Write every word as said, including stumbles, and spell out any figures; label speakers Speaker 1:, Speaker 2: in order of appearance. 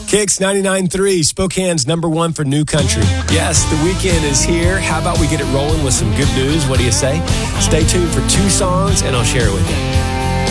Speaker 1: Kicks ninety-nine point three, Spokane's number one for new country. Yes, the weekend is here. How about we get it rolling with some good news? What do you say? Stay tuned for two songs, and I'll share it with you.